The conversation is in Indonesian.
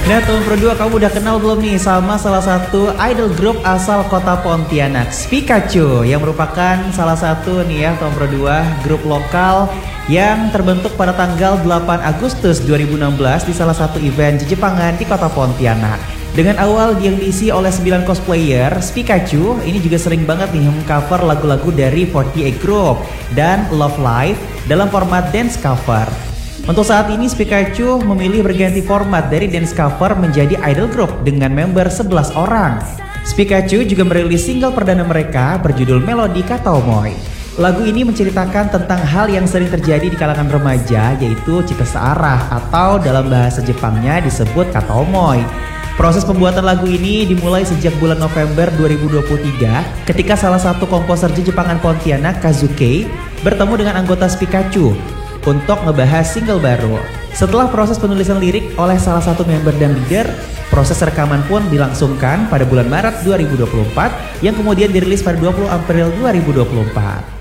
Nah, tahun kedua kamu udah kenal belum nih sama salah satu idol group asal kota Pontianak, Pikachu, yang merupakan salah satu nih ya tahun kedua grup lokal yang terbentuk pada tanggal 8 Agustus 2016 di salah satu event Jepangan di kota Pontianak. Dengan awal yang diisi oleh 9 cosplayer, Pikachu ini juga sering banget nih mengcover lagu-lagu dari 48 Group dan Love Live dalam format dance cover. Untuk saat ini Pikachu memilih berganti format dari dance cover menjadi idol group dengan member 11 orang. Pikachu juga merilis single perdana mereka berjudul Melody Kataomoy. Lagu ini menceritakan tentang hal yang sering terjadi di kalangan remaja, yaitu cinta searah atau dalam bahasa Jepangnya disebut Kataomoy. Proses pembuatan lagu ini dimulai sejak bulan November 2023 ketika salah satu komposer Jepangan Pontianak, Kazuke, bertemu dengan anggota Pikachu untuk ngebahas single baru. Setelah proses penulisan lirik oleh salah satu member dan leader, proses rekaman pun dilangsungkan pada bulan Maret 2024 yang kemudian dirilis pada 20 April 2024.